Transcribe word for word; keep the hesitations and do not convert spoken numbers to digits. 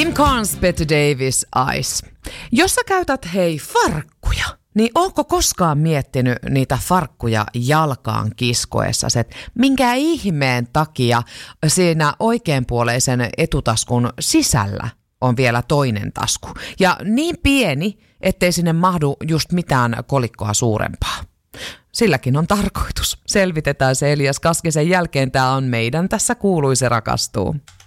Kim Carnes, Bette Davis, Ice. Jos sä käytät hei farkkuja, niin onko koskaan miettinyt niitä farkkuja jalkaan kiskoessa, että minkä ihmeen takia siinä oikeanpuoleisen etutaskun sisällä on vielä toinen tasku. Ja niin pieni, ettei sinne mahdu just mitään kolikkoa suurempaa. Silläkin on tarkoitus. Selvitetään se Elias Kaskisen jälkeen. Tämä on meidän Tässä kuuluu se rakastuu.